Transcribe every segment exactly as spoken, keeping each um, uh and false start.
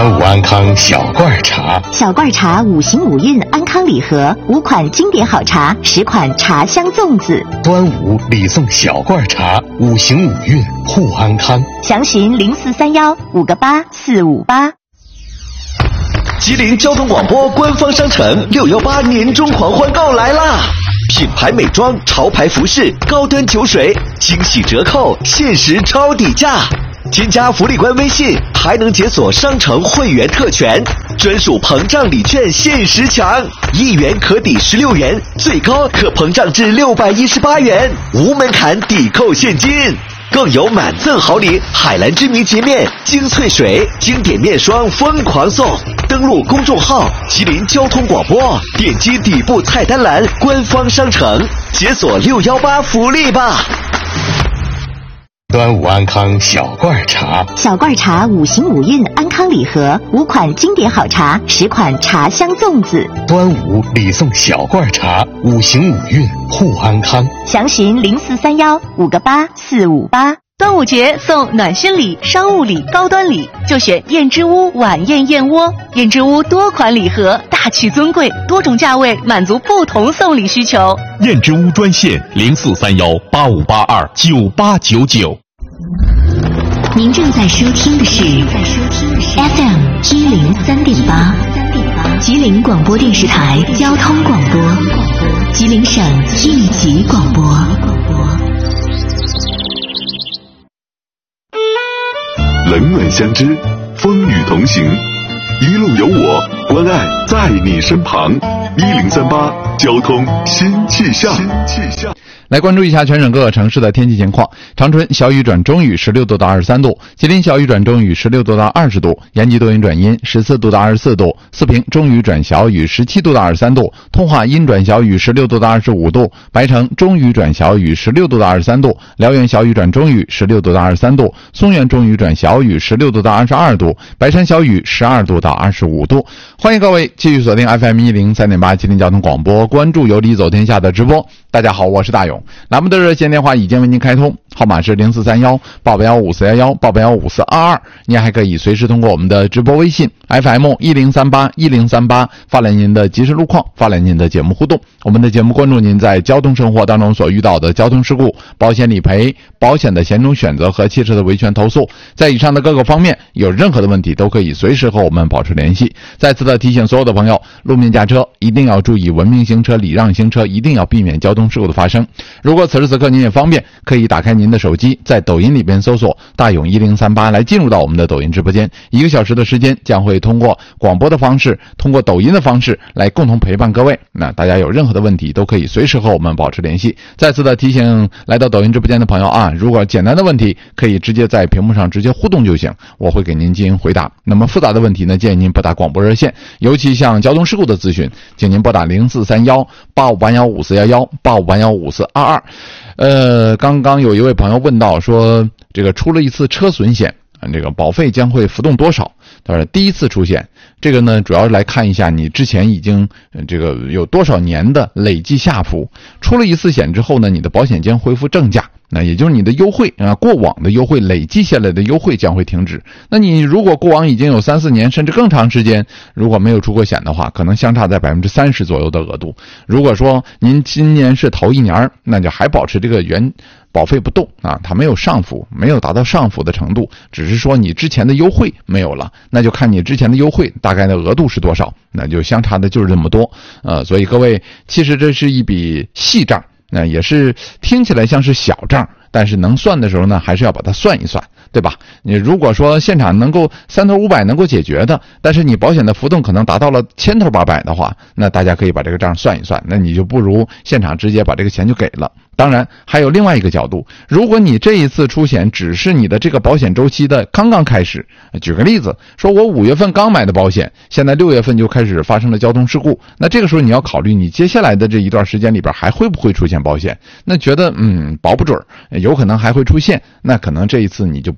端午安康小罐茶， 小罐茶五行五运安康礼盒，五款经典好茶，十款茶香粽子。 端午礼送小罐茶，五行五运护安康。 详询零四三幺五个八四五八。 吉林交通广播官方商城六幺八年终狂欢购来啦！品牌美妆、潮牌服饰、高端酒水，惊喜折扣，限时超底价。添加福利官微信，还能解锁商城会员特权，专属膨胀礼券限时抢，一元可抵十六元，最高可膨胀至六百一十八元，无门槛抵扣现金。更有满赠好礼，海蓝之谜洁面、精粹水、经典面霜疯狂送。登录公众号吉林交通广播，点击底部菜单栏官方商城，解锁六幺八福利吧。 端午安康小罐茶， 小罐茶五行五运安康礼盒，五款经典好茶，十款茶香粽子。 端午礼送小罐茶，五行五运护安康。 详询零四三幺五个八四五八。 端午节送暖心礼、商务礼、高端礼，就选燕之屋晚宴燕窝。燕之屋多款礼盒，大气尊贵，多种价位，满足不同送礼需求。 燕之屋专线零四三幺八五八二九八九九。 您正在收听的是 F M 一零三点八，吉林广播电视台交通广播，吉林省一级广播。 冷暖相知，风雨同行，一路有我，关爱在你身旁。一零三八交通新气象。新气象。 来关注一下全省各个城市的天气情况。长春小雨转中雨，十六度到二十三度；吉林小雨转中雨，十六度到二十度；延吉多云转阴，十四度到二十四度；四平中雨转小雨，十七度到二十三度；通化阴转小雨，十六度到二十五度；白城中雨转小雨，十六度到二十三度；辽源小雨转中雨，十六度到二十三度；松原中雨转小雨，十六度到二十二度；白山小雨，十二度到二十五度。欢迎各位继续锁定 F M 一零三点八吉林交通广播，关注由理走天下的直播。大家好，我是大勇。栏目的热线电话已经为您开通，号码是零四三幺八八幺五四幺幺八八幺五四二二。您还可以随时通过我们的直播微信 F M 一零三八一零三八发来您的即时路况，发来您的节目互动。我们的节目关注您在交通生活当中所遇到的交通事故、保险理赔、保险的险种选择和汽车的维权投诉。在以上的各个方面有任何的问题都可以随时和我们保持联系。再次的提醒所有的朋友，路面驾车一定要注意文明行车、礼让行车，一定要避免交通事故的发生。如果此时此刻您也方便，可以打开您的手机，在抖音里边搜索大勇一零三八来进入到我们的抖音直播间。一个小时的时间将会通过广播的方式，通过抖音的方式来共同陪伴各位。那大家有任何的问题都可以随时和我们保持联系。再次的提醒来到抖音直播间的朋友啊，如果简单的问题可以直接在屏幕上直接互动就行，我会给您进行回答。那么复杂的问题呢，建议您拨打广播热线，尤其像交通事故的咨询，请您拨打零四三幺八五八幺五四幺幺八五八幺五四二二。呃，刚刚有一位朋友问到说，这个出了一次车损险，这个保费将会浮动多少？他说第一次出险，这个呢主要来看一下你之前已经这个有多少年的累计下浮。出了一次险之后呢，你的保险将恢复正价，那也就是你的优惠啊，过往的优惠累计下来的优惠将会停止。那你如果过往已经有三四年甚至更长时间，如果没有出过险的话，可能相差在百分之三十左右的额度。如果说您今年是头一年，那就还保持这个原保费不动啊，它没有上浮，没有达到上浮的程度，只是说你之前的优惠没有了，那就看你之前的优惠大概的额度是多少，那就相差的就是这么多。呃，所以各位，其实这是一笔细账，那也是听起来像是小账，但是能算的时候呢，还是要把它算一算，对吧？你如果说现场能够三头五百能够解决的，但是你保险的浮动可能达到了千头八百的话，那大家可以把这个账算一算，那你就不如现场直接把这个钱就给了。当然还有另外一个角度，如果你这一次出险只是你的这个保险周期的刚刚开始，举个例子，说我五月份刚买的保险，现在六月份就开始发生了交通事故，那这个时候你要考虑你接下来的这一段时间里边还会不会出现保险，那觉得嗯保不准，有可能还会出现，那可能这一次你就不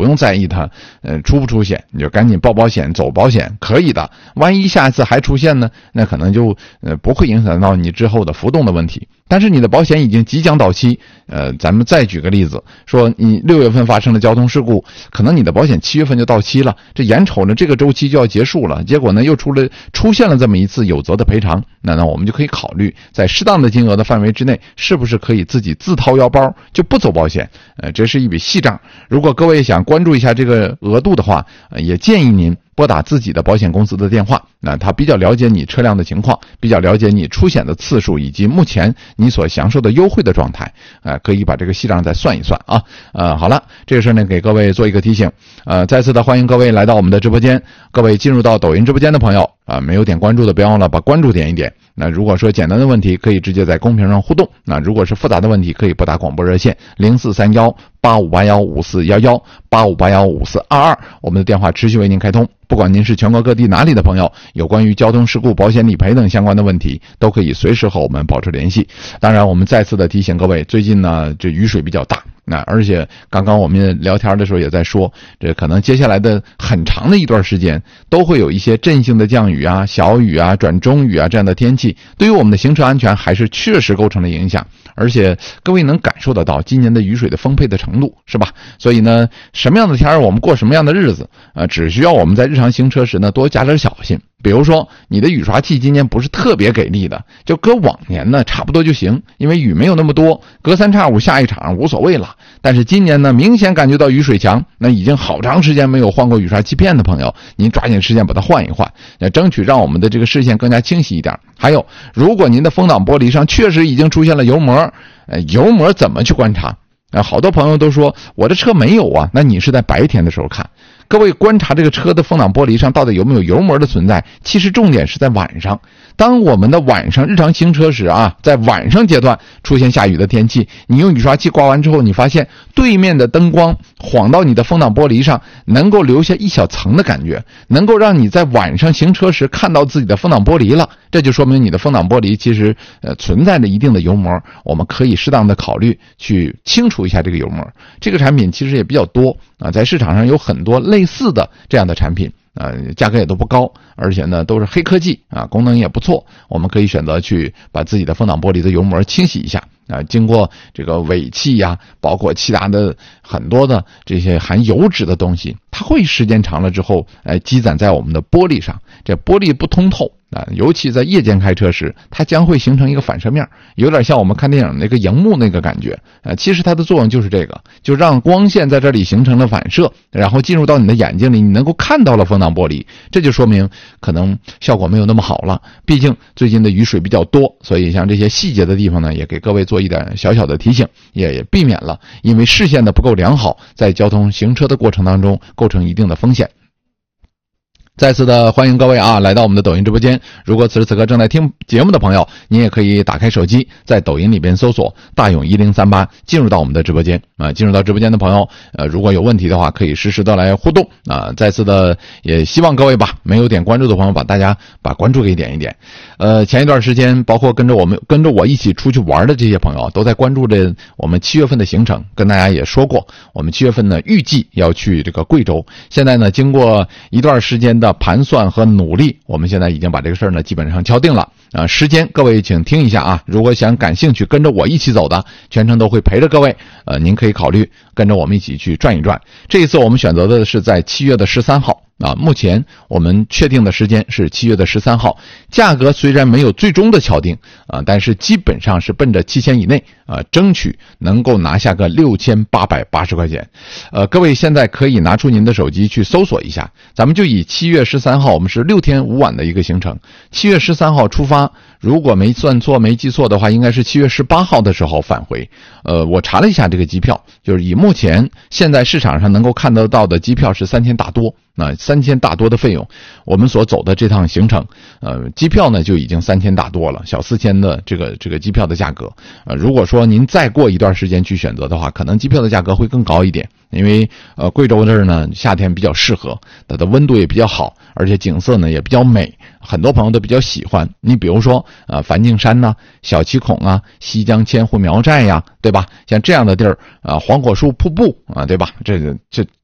不用在意它呃出不出险，你就赶紧报保险走保险可以的。万一下一次还出现呢，那可能就呃不会影响到你之后的浮动的问题。但是你的保险已经即将到期，呃，咱们再举个例子，说你六月份发生了交通事故，可能你的保险七月份就到期了，这眼瞅着这个周期就要结束了，结果呢又出了出现了这么一次有责的赔偿，那那我们就可以考虑在适当的金额的范围之内，是不是可以自己自掏腰包就不走保险？呃，这是一笔细账。如果各位想关注一下这个额度的话，呃、也建议您拨打自己的保险公司的电话，那他比较了解你车辆的情况，比较了解你出险的次数以及目前你所享受的优惠的状态，呃，可以把这个细账再算一算啊。呃，好了，这个事呢给各位做一个提醒，呃，再次的欢迎各位来到我们的直播间，各位进入到抖音直播间的朋友啊、呃，没有点关注的，别忘了把关注点一点。那如果说简单的问题，可以直接在公屏上互动；那如果是复杂的问题，可以拨打广播热线零四三幺八五八幺五四一一八五八幺五四二二，我们的电话持续为您开通。不管您是全国各地哪里的朋友，有关于交通事故、保险理赔等相关的问题，都可以随时和我们保持联系。当然，我们再次的提醒各位，最近呢，这雨水比较大。那而且刚刚我们聊天的时候也在说，这可能接下来的很长的一段时间都会有一些阵性的降雨啊、小雨啊、转中雨啊这样的天气，对于我们的行车安全还是确实构成了影响。而且各位能感受得到今年的雨水的丰沛的程度，是吧？所以呢，什么样的天儿我们过什么样的日子，呃，只需要我们在日常行车时呢多加点小心。比如说你的雨刷器今年不是特别给力的，就搁往年呢差不多就行，因为雨没有那么多，隔三差五下一场无所谓了。但是今年呢明显感觉到雨水强，那已经好长时间没有换过雨刷器片的朋友，您抓紧时间把它换一换，那争取让我们的这个视线更加清晰一点。还有，如果您的风挡玻璃上确实已经出现了油膜，呃，油膜怎么去观察？呃，好多朋友都说我的车没有啊，那你是在白天的时候看。各位观察这个车的风挡玻璃上到底有没有油膜的存在，其实重点是在晚上。当我们的晚上日常行车时啊，在晚上阶段出现下雨的天气，你用雨刷器刮完之后，你发现对面的灯光晃到你的风挡玻璃上，能够留下一小层的感觉，能够让你在晚上行车时看到自己的风挡玻璃了，这就说明你的风挡玻璃其实呃存在着一定的油膜，我们可以适当的考虑去清除一下这个油膜。这个产品其实也比较多啊，在市场上有很多类似的这样的产品。呃，价格也都不高，而且呢都是黑科技啊，功能也不错。我们可以选择去把自己的风挡玻璃的油膜清洗一下啊，经过这个尾气呀，包括其他的很多的这些含油脂的东西，它会时间长了之后，呃，积攒在我们的玻璃上，这玻璃不通透啊，尤其在夜间开车时，它将会形成一个反射面，有点像我们看电影那个荧幕那个感觉。呃，其实它的作用就是这个，就让光线在这里形成了反射，然后进入到你的眼睛里，你能够看到了风挡玻璃，这就说明可能效果没有那么好了。毕竟最近的雨水比较多，所以像这些细节的地方呢，也给各位做一点小小的提醒，也也避免了因为视线的不够良好，在交通行车的过程当中构成一定的风险。再次的欢迎各位啊，来到我们的抖音直播间。如果此时此刻正在听节目的朋友，您也可以打开手机，在抖音里边搜索大勇一零三八，进入到我们的直播间啊。进入到直播间的朋友，呃，如果有问题的话，可以实时的来互动啊。再次的也希望各位吧，没有点关注的朋友，把大家把关注给点一点。呃，前一段时间，包括跟着我们跟着我一起出去玩的这些朋友，都在关注着我们七月份的行程。跟大家也说过，我们七月份呢预计要去这个贵州。现在呢，经过一段时间的盘算和努力，我们现在已经把这个事儿呢基本上敲定了啊。时间各位请听一下啊，如果想感兴趣跟着我一起走的，全程都会陪着各位，呃，您可以考虑跟着我们一起去转一转。这一次我们选择的是在七月的十三号。啊，目前我们确定的时间是七月的十三号，价格虽然没有最终的敲定啊，但是基本上是奔着七千以内啊，争取能够拿下个六千八百八十块钱。呃，各位现在可以拿出您的手机去搜索一下，咱们就以七月十三号，我们是六天五晚的一个行程，七月十三号出发，如果没算错没记错的话，应该是七月十八号的时候返回。呃，我查了一下这个机票，就是以目前现在市场上能够看得到的机票是三千大多。那三千大多的费用，我们所走的这趟行程，呃，机票呢就已经三千大多了，小四千的这个这个机票的价格。呃，如果说您再过一段时间去选择的话，可能机票的价格会更高一点，因为呃贵州这儿呢夏天比较适合，它的温度也比较好，而且景色呢也比较美，很多朋友都比较喜欢。你比如说呃梵净山呐、小七孔啊、西江千户苗寨呀，对吧？像这样的地儿啊、呃，黄果树瀑布啊，对吧？这个这。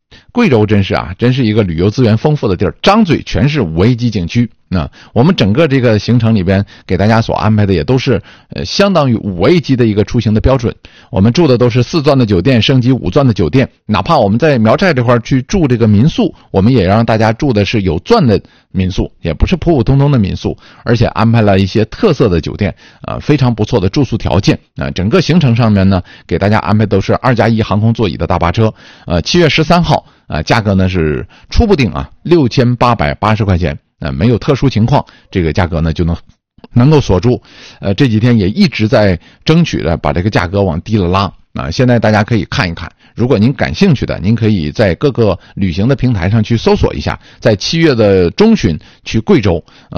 贵州真是啊，真是一个旅游资源丰富的地儿，张嘴全是五 A 级景区。那我们整个这个行程里边给大家所安排的也都是呃相当于五 A 级的一个出行的标准。我们住的都是四钻的酒店，升级五钻的酒店，哪怕我们在苗寨这块去住这个民宿，我们也让大家住的是有钻的民宿，也不是普普通通的民宿，而且安排了一些特色的酒店，呃非常不错的住宿条件。啊、呃、整个行程上面呢给大家安排都是二加一航空座椅的大巴车。呃七月十三号啊、呃、价格呢是初步定啊六千八百八十块钱。呃，没有特殊情况，这个价格呢就能能够锁住。呃，这几天也一直在争取着把这个价格往低了拉啊、呃。现在大家可以看一看，如果您感兴趣的，您可以在各个旅行的平台上去搜索一下，在七月的中旬去贵州。呃